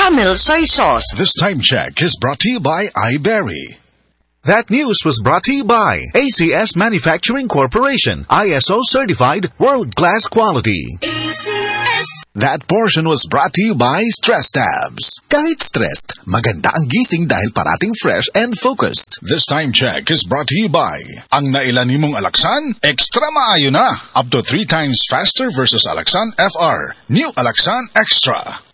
Camel Soy Sauce. This time check is brought to you by iBerry. That news was brought to you by ACS Manufacturing Corporation, ISO certified world-class quality. ACS. That portion was brought to you by Stress Tabs. Kahit stressed, maganda ang gising dahil parating fresh and focused. This time check is brought to you by ang nailan nimong Alaxan, extra maayo na. Up to 3 times faster versus Alaxan FR. New Alaxan Extra.